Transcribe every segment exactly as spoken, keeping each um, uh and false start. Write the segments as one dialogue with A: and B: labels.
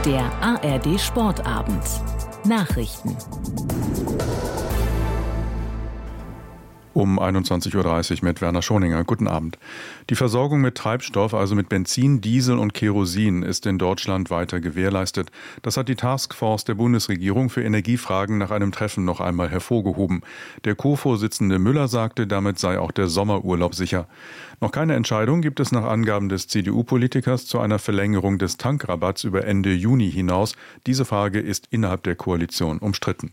A: Der A R D Sportabend. Nachrichten.
B: Um einundzwanzig Uhr dreißig mit Werner Schoninger. Guten Abend. Die Versorgung mit Treibstoff, also mit Benzin, Diesel und Kerosin, ist in Deutschland weiter gewährleistet. Das hat die Taskforce der Bundesregierung für Energiefragen nach einem Treffen noch einmal hervorgehoben. Der Co-Vorsitzende Müller sagte, damit sei auch der Sommerurlaub sicher. Noch keine Entscheidung gibt es nach Angaben des C D U-Politikers zu einer Verlängerung des Tankrabatts über Ende Juni hinaus. Diese Frage ist innerhalb der Koalition umstritten.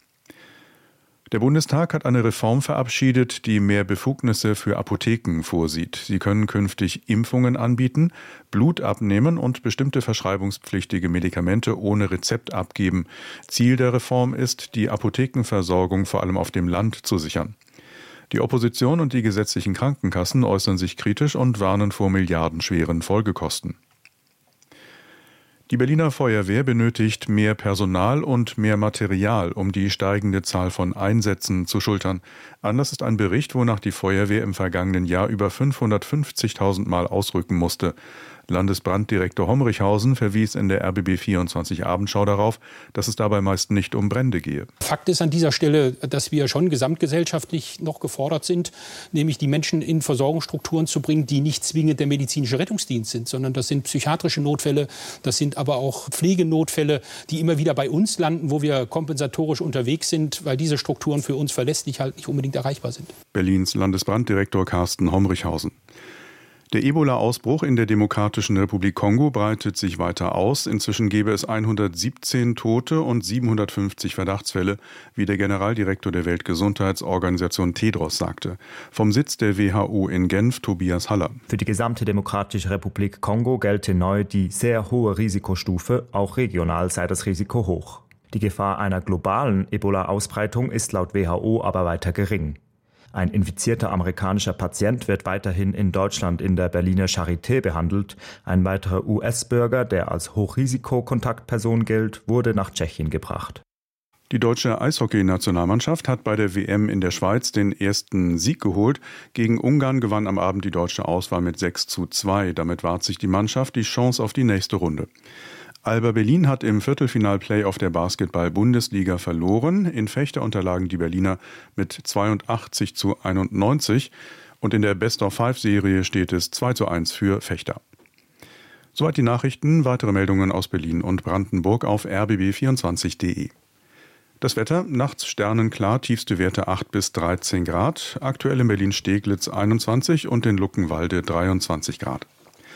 B: Der Bundestag hat eine Reform verabschiedet, die mehr Befugnisse für Apotheken vorsieht. Sie können künftig Impfungen anbieten, Blut abnehmen und bestimmte verschreibungspflichtige Medikamente ohne Rezept abgeben. Ziel der Reform ist, die Apothekenversorgung vor allem auf dem Land zu sichern. Die Opposition und die gesetzlichen Krankenkassen äußern sich kritisch und warnen vor milliardenschweren Folgekosten. Die Berliner Feuerwehr benötigt mehr Personal und mehr Material, um die steigende Zahl von Einsätzen zu schultern. Anlass ist ein Bericht, wonach die Feuerwehr im vergangenen Jahr über fünfhundertfünfzigtausend Mal ausrücken musste. Landesbranddirektor Homrichhausen verwies in der R B B vierundzwanzig Abendschau darauf, dass es dabei meist nicht um Brände gehe.
C: Fakt ist an dieser Stelle, dass wir schon gesamtgesellschaftlich noch gefordert sind, nämlich die Menschen in Versorgungsstrukturen zu bringen, die nicht zwingend der medizinische Rettungsdienst sind, sondern das sind psychiatrische Notfälle, das sind aber auch Pflegenotfälle, die immer wieder bei uns landen, wo wir kompensatorisch unterwegs sind, weil diese Strukturen für uns verlässlich halt nicht unbedingt erreichbar sind.
B: Berlins Landesbranddirektor Carsten Homrichhausen. Der Ebola-Ausbruch in der Demokratischen Republik Kongo breitet sich weiter aus. Inzwischen gäbe es hundertsiebzehn Tote und siebenhundertfünfzig Verdachtsfälle, wie der Generaldirektor der Weltgesundheitsorganisation Tedros sagte. Vom Sitz der W H O in Genf, Tobias Haller.
D: Für die gesamte Demokratische Republik Kongo gelte neu die sehr hohe Risikostufe. Auch regional sei das Risiko hoch. Die Gefahr einer globalen Ebola-Ausbreitung ist laut W H O aber weiter gering. Ein infizierter amerikanischer Patient wird weiterhin in Deutschland in der Berliner Charité behandelt. Ein weiterer U S-Bürger, der als Hochrisikokontaktperson gilt, wurde nach Tschechien gebracht.
B: Die deutsche Eishockey-Nationalmannschaft hat bei der W M in der Schweiz den ersten Sieg geholt. Gegen Ungarn gewann am Abend die deutsche Auswahl mit sechs zu zwei. Damit wahrt sich die Mannschaft die Chance auf die nächste Runde. Alba Berlin hat im Viertelfinal-Playoff der Basketball-Bundesliga verloren. In Fechter unterlagen die Berliner mit zweiundachtzig zu einundneunzig und in der Best-of-Five-Serie steht es zwei zu eins für Fechter. Soweit die Nachrichten, weitere Meldungen aus Berlin und Brandenburg auf r b b vierundzwanzig punkt d e. Das Wetter, nachts sternenklar, tiefste Werte acht bis dreizehn Grad, aktuell in Berlin-Steglitz einundzwanzig und in Luckenwalde dreiundzwanzig Grad.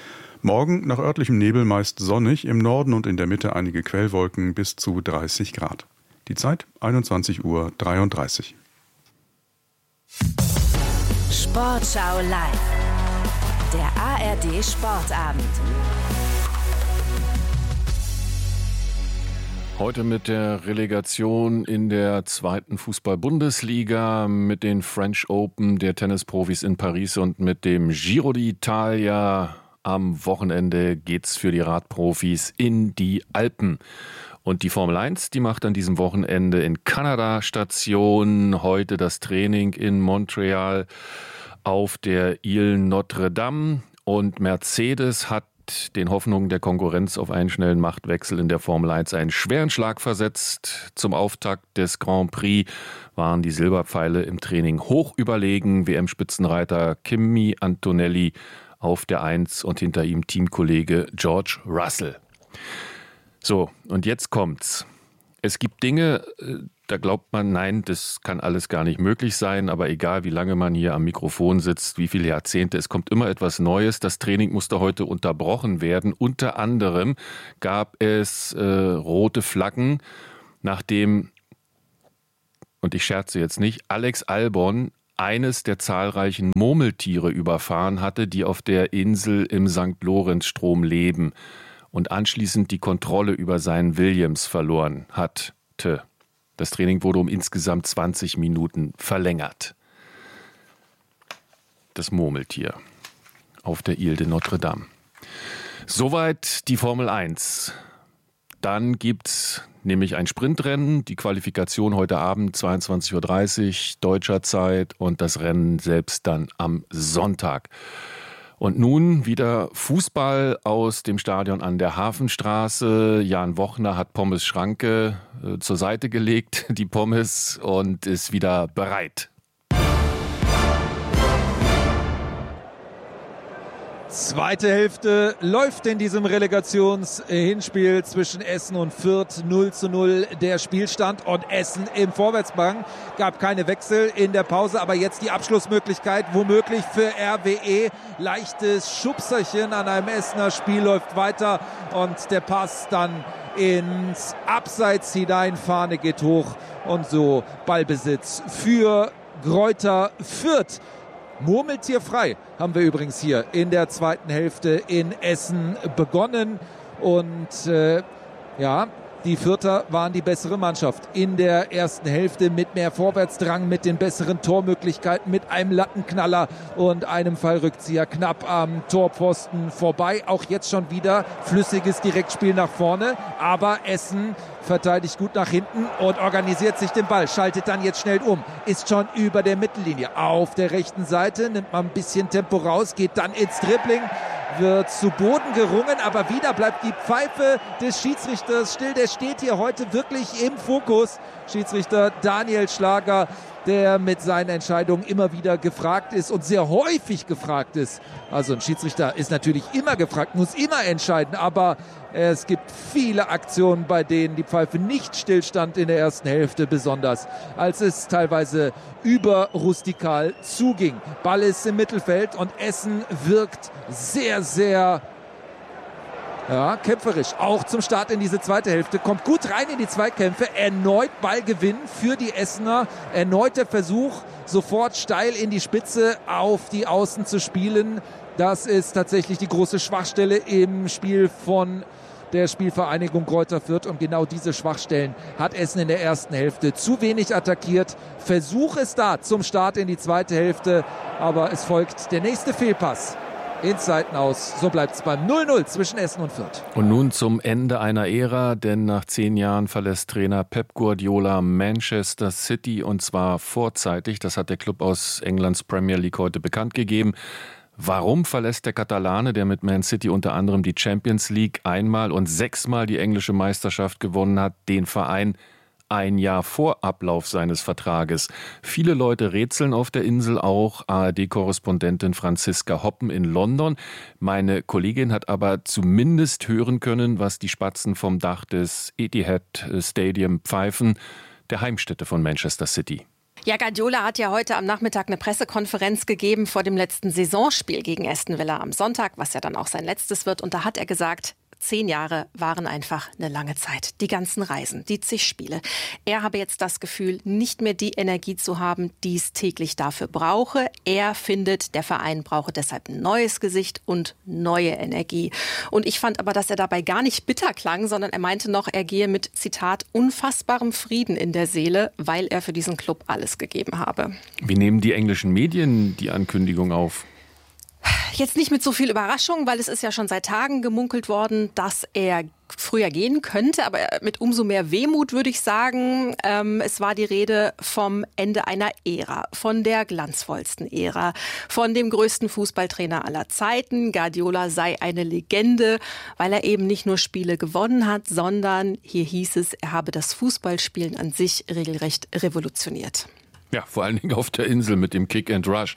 B: Morgen nach örtlichem Nebel meist sonnig, im Norden und in der Mitte einige Quellwolken bis zu dreißig Grad. Die Zeit einundzwanzig Uhr dreiunddreißig.
A: Sportschau live. Der A R D Sportabend.
E: Heute mit der Relegation in der zweiten Fußball-Bundesliga, mit den French Open der Tennisprofis in Paris und mit dem Giro d'Italia. Am Wochenende geht's für die Radprofis in die Alpen. Und die Formel eins, die macht an diesem Wochenende in Kanada Station. Heute das Training in Montreal auf der Ile Notre Dame. Und Mercedes hat den Hoffnungen der Konkurrenz auf einen schnellen Machtwechsel in der Formel eins einen schweren Schlag versetzt. Zum Auftakt des Grand Prix waren die Silberpfeile im Training hoch überlegen. W M-Spitzenreiter Kimi Antonelli auf der Eins und hinter ihm Teamkollege George Russell. So, und jetzt kommt's. Es gibt Dinge, da glaubt man, nein, das kann alles gar nicht möglich sein, aber egal wie lange man hier am Mikrofon sitzt, wie viele Jahrzehnte, es kommt immer etwas Neues. Das Training musste heute unterbrochen werden. Unter anderem gab es äh, rote Flaggen, nachdem, und ich scherze jetzt nicht, Alex Albon eines der zahlreichen Murmeltiere überfahren hatte, die auf der Insel im Sankt Lorenz-Strom leben und anschließend die Kontrolle über seinen Williams verloren hatte. Das Training wurde um insgesamt zwanzig Minuten verlängert. Das Murmeltier auf der Ile de Notre Dame. Soweit die Formel eins. Dann gibt's nämlich ein Sprintrennen, die Qualifikation heute Abend zweiundzwanzig Uhr dreißig deutscher Zeit und das Rennen selbst dann am Sonntag. Und nun wieder Fußball aus dem Stadion an der Hafenstraße. Jan Wochner hat Pommes Schranke äh, zur Seite gelegt, die Pommes, und ist wieder bereit.
F: Zweite Hälfte läuft in diesem Relegationshinspiel zwischen Essen und Fürth. null zu null der Spielstand und Essen im Vorwärtsgang. Gab keine Wechsel in der Pause, aber jetzt die Abschlussmöglichkeit womöglich für R W E. Leichtes Schubserchen an einem Essener Spiel läuft weiter und der Pass dann ins Abseits hinein. Fahne geht hoch und so Ballbesitz für Greuther Fürth. Murmeltierfrei haben wir übrigens hier in der zweiten Hälfte in Essen begonnen. Und äh, ja, die Fürther waren die bessere Mannschaft in der ersten Hälfte mit mehr Vorwärtsdrang, mit den besseren Tormöglichkeiten, mit einem Lattenknaller und einem Fallrückzieher knapp am Torpfosten vorbei. Auch jetzt schon wieder flüssiges Direktspiel nach vorne, aber Essen verteidigt gut nach hinten und organisiert sich den Ball, schaltet dann jetzt schnell um, ist schon über der Mittellinie auf der rechten Seite, nimmt mal ein bisschen Tempo raus, geht dann ins Dribbling, wird zu Boden gerungen, aber wieder bleibt die Pfeife des Schiedsrichters still. Der steht hier heute wirklich im Fokus. Schiedsrichter Daniel Schlager, der mit seinen Entscheidungen immer wieder gefragt ist und sehr häufig gefragt ist. Also ein Schiedsrichter ist natürlich immer gefragt, muss immer entscheiden, aber es gibt viele Aktionen, bei denen die Pfeife nicht stillstand in der ersten Hälfte, besonders als es teilweise über rustikal zuging. Ball ist im Mittelfeld und Essen wirkt sehr, sehr ja, kämpferisch. Auch zum Start in diese zweite Hälfte. Kommt gut rein in die Zweikämpfe. Erneut Ballgewinn für die Essener. Erneut der Versuch, sofort steil in die Spitze auf die Außen zu spielen. Das ist tatsächlich die große Schwachstelle im Spiel von der Spielvereinigung Greuther Fürth. Und genau diese Schwachstellen hat Essen in der ersten Hälfte zu wenig attackiert. Versuch ist da zum Start in die zweite Hälfte. Aber es folgt der nächste Fehlpass ins Seitenaus. So bleibt es beim null null zwischen Essen und Fürth.
E: Und nun zum Ende einer Ära, denn nach zehn Jahren verlässt Trainer Pep Guardiola Manchester City, und zwar vorzeitig. Das hat der Club aus Englands Premier League heute bekannt gegeben. Warum verlässt der Katalane, der mit Man City unter anderem die Champions League einmal und sechsmal die englische Meisterschaft gewonnen hat, den Verein ein Jahr vor Ablauf seines Vertrages? Viele Leute rätseln auf der Insel, auch A R D-Korrespondentin Franziska Hoppen in London. Meine Kollegin hat aber zumindest hören können, was die Spatzen vom Dach des Etihad Stadium pfeifen, der Heimstätte von Manchester City.
G: Ja, Guardiola hat ja heute am Nachmittag eine Pressekonferenz gegeben vor dem letzten Saisonspiel gegen Aston Villa am Sonntag, was ja dann auch sein letztes wird. Und da hat er gesagt, Zehn Jahre waren einfach eine lange Zeit. Die ganzen Reisen, die zig Spiele. Er habe jetzt das Gefühl, nicht mehr die Energie zu haben, die es täglich dafür brauche. Er findet, der Verein brauche deshalb ein neues Gesicht und neue Energie. Und ich fand aber, dass er dabei gar nicht bitter klang, sondern er meinte noch, er gehe mit, Zitat, unfassbarem Frieden in der Seele, weil er für diesen Club alles gegeben habe.
E: Wie nehmen die englischen Medien die Ankündigung auf?
G: Jetzt nicht mit so viel Überraschung, weil es ist ja schon seit Tagen gemunkelt worden, dass er früher gehen könnte, aber mit umso mehr Wehmut würde ich sagen. Ähm, es war die Rede vom Ende einer Ära, von der glanzvollsten Ära, von dem größten Fußballtrainer aller Zeiten. Guardiola sei eine Legende, weil er eben nicht nur Spiele gewonnen hat, sondern hier hieß es, er habe das Fußballspielen an sich regelrecht revolutioniert.
E: Ja, vor allen Dingen auf der Insel mit dem Kick and Rush.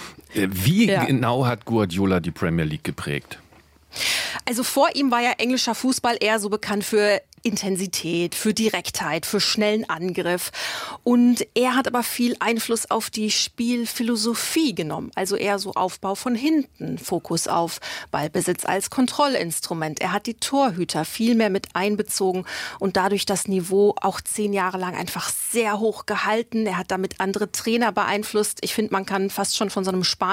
E: Wie ja. genau hat Guardiola die Premier League geprägt?
G: Also vor ihm war ja englischer Fußball eher so bekannt für Intensität, für Direktheit, für schnellen Angriff. Und er hat aber viel Einfluss auf die Spielphilosophie genommen. Also eher so Aufbau von hinten, Fokus auf Ballbesitz als Kontrollinstrument. Er hat die Torhüter viel mehr mit einbezogen und dadurch das Niveau auch zehn Jahre lang einfach sehr hoch gehalten. Er hat damit andere Trainer beeinflusst. Ich finde, man kann fast schon von so einem Span